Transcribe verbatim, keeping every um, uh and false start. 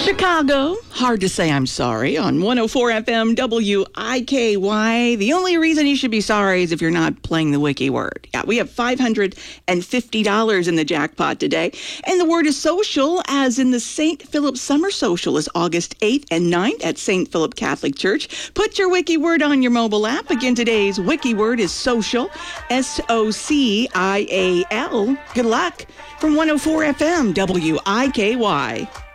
Chicago, hard to say I'm sorry on one oh four F M W I K Y. The only reason you should be sorry is if you're not playing the wiki word. Yeah, we have five hundred fifty dollars in the jackpot today. And the word is social, as in the Saint Philip Summer Social is August eighth and ninth at Saint Philip Catholic Church. Put your wiki word on your mobile app. Again, today's wiki word is social, S O C I A L. Good luck from one oh four F M W I K Y.